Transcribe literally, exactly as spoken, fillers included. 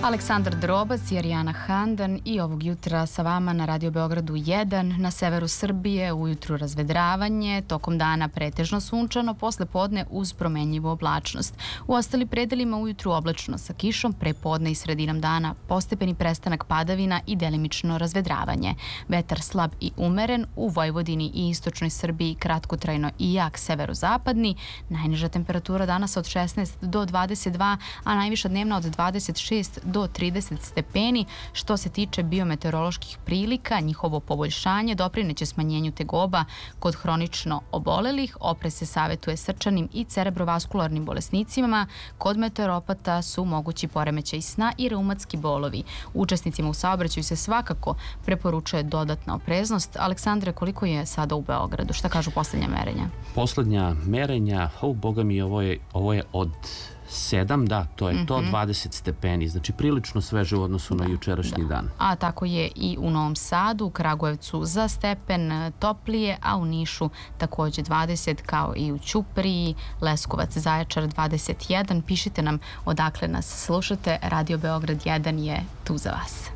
Aleksandar Drobac i Arijana Handan i ovog jutra sa vama na Radio Beogradu jedan, na severu Srbije ujutru razvedravanje, tokom dana pretežno sunčano, posle podne uz promenljivu oblačnost. U ostalim predelima ujutru oblačno sa kišom, pre podne i sredinom dana postepeni prestanak padavina i delimično razvedravanje. Vetar slab i umeren, u Vojvodini i istočnoj Srbiji kratkotrajno i jak severozapadni, najniža temperatura danas od šesnaest do dvadeset dva, a najviša dnevna od dvadeset šest do trideset stepeni. Što se tiče biometeoroloških prilika, njihovo poboljšanje doprineće smanjenju tegoba kod hronično obolelih. Oprez se savetuje srčanim i cerebrovaskularnim bolesnicima. Kod meteoropata su mogući poremećaj sna i reumatski bolovi. Učesnicima u saobraćaju se svakako preporučuje dodatna opreznost. Aleksandre, koliko je sada u Beogradu? Šta kažu poslednja merenja? Poslednja merenja, o, boga mi, ovo je, ovo je od sedam, da, to je to, dvadeset stepeni, znači prilično sveže u odnosu na jučerašnji dan. A tako je i u Novom Sadu, u Kragujevcu za stepen toplije, a u Nišu takođe dvadeset, kao i u Ćupriji, Leskovac, Zaječar dvadeset jedan. Pišite nam odakle nas slušate, Radio Beograd jedan je tu za vas.